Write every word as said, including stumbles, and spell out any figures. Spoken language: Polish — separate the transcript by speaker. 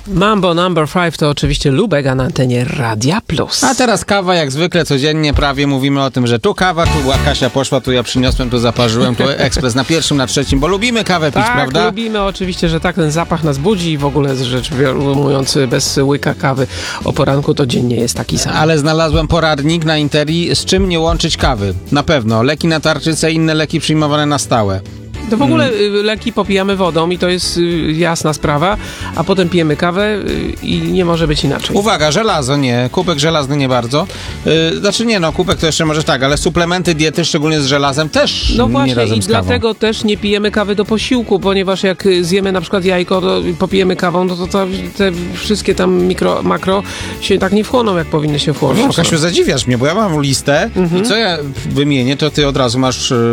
Speaker 1: Mambo number five to oczywiście Lubek, a na antenie Radia Plus.
Speaker 2: A teraz kawa, jak zwykle, codziennie prawie mówimy o tym, że tu kawa, tu była Kasia poszła, tu ja przyniosłem, tu zaparzyłem, tu ekspres na pierwszym, na trzecim, bo lubimy kawę pić,
Speaker 1: tak,
Speaker 2: prawda?
Speaker 1: lubimy, oczywiście, że tak, ten zapach nas budzi i w ogóle rzecz ujmując, bez łyka kawy o poranku to dzień nie jest taki sam.
Speaker 2: Ale znalazłem poradnik na Interi, z czym nie łączyć kawy. Na pewno, leki na tarczycę, inne leki przyjmowane na stałe.
Speaker 1: To w ogóle hmm. leki popijamy wodą i to jest jasna sprawa, a potem pijemy kawę i nie może być inaczej.
Speaker 2: Uwaga, żelazo nie, kubek żelazny nie bardzo. Yy, znaczy nie, no kubek to jeszcze może tak, ale suplementy diety, szczególnie z żelazem, też
Speaker 1: no
Speaker 2: nie
Speaker 1: właśnie,
Speaker 2: razem
Speaker 1: i
Speaker 2: z kawą.
Speaker 1: dlatego też nie pijemy kawy do posiłku, ponieważ jak zjemy na przykład jajko, to popijemy kawą, no to, to te wszystkie tam mikro, makro się tak nie wchłoną, jak powinny się wchłonąć.
Speaker 2: No, Kasiu, zadziwiasz mnie, bo ja mam listę mhm. i co ja wymienię, to ty od razu masz